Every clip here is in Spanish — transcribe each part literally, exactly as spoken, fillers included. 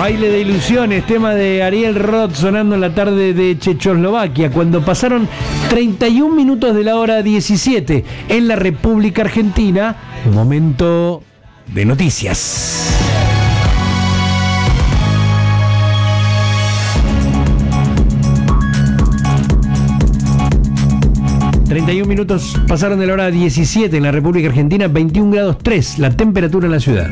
Baile de ilusiones, tema de Ariel Roth sonando en la tarde de Checoslovaquia, cuando pasaron treinta y un minutos de la hora diecisiete en la República Argentina. Momento de noticias. treinta y un minutos pasaron de la hora diecisiete en la República Argentina, veintiún grados tres la temperatura en la ciudad.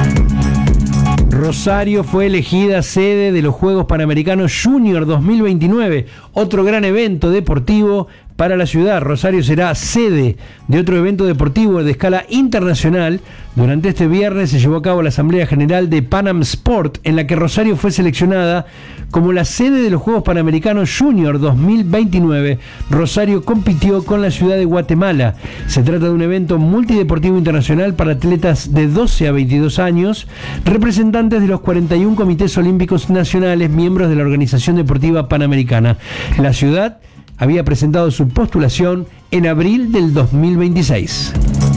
Rosario fue elegida sede de los Juegos Panamericanos Junior dos mil veintinueve, otro gran evento deportivo para la ciudad. Rosario será sede de otro evento deportivo de escala internacional. Durante este viernes se llevó a cabo la Asamblea General de Panam Sport, en la que Rosario fue seleccionada como la sede de los Juegos Panamericanos Junior dos mil veintinueve. Rosario compitió con la ciudad de Guatemala. Se trata de un evento multideportivo internacional para atletas de doce a veintidós años, representantes de los cuarenta y un comités olímpicos nacionales, miembros de la Organización Deportiva Panamericana. La ciudad había presentado su postulación en abril del dos mil veintiséis.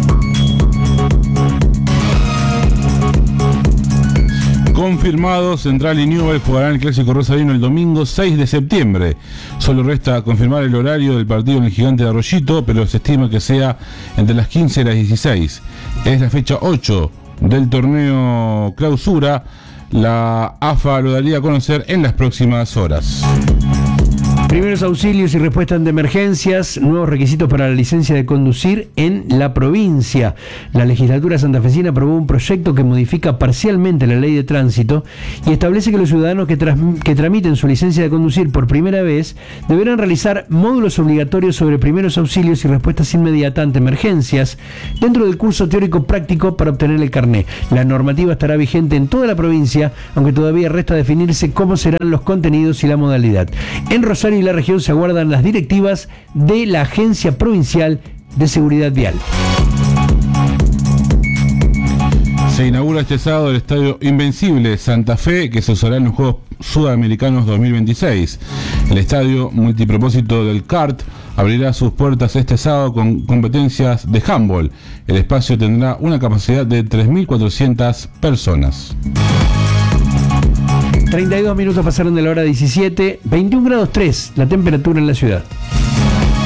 Confirmado, Central y Newell's jugarán el Clásico Rosarino el domingo seis de septiembre. Solo resta confirmar el horario del partido en el Gigante de Arroyito, pero se estima que sea entre las quince y las dieciséis. Es la fecha ocho del torneo clausura. La A F A lo daría a conocer en las próximas horas. Primeros auxilios y respuesta ante emergencias, nuevos requisitos para la licencia de conducir en la provincia. La legislatura santafesina aprobó un proyecto que modifica parcialmente la ley de tránsito y establece que los ciudadanos que, tras- que tramiten su licencia de conducir por primera vez deberán realizar módulos obligatorios sobre primeros auxilios y respuestas inmediatas ante emergencias dentro del curso teórico práctico para obtener el carné. La normativa estará vigente en toda la provincia, aunque todavía resta definirse cómo serán los contenidos y la modalidad. En Rosario y la región se aguardan las directivas de la Agencia Provincial de Seguridad Vial. Se inaugura este sábado el Estadio Invencible Santa Fe, que se usará en los Juegos Sudamericanos dos mil veintiséis. El estadio multipropósito del C A R T abrirá sus puertas este sábado con competencias de handball. El espacio tendrá una capacidad de tres mil cuatrocientas personas. treinta y dos minutos pasaron de la hora diecisiete, veintiún grados tres la temperatura en la ciudad.